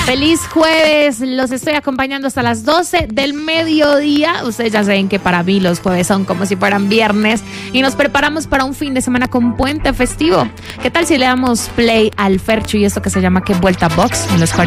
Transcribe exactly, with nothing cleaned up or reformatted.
Feliz jueves, los estoy acompañando hasta las doce del mediodía. Ustedes ya saben que para mí los jueves son como si fueran viernes y nos preparamos para un fin de semana con puente festivo. ¿Qué tal si le damos play al Fercho y esto que se llama que Vuelta Box en los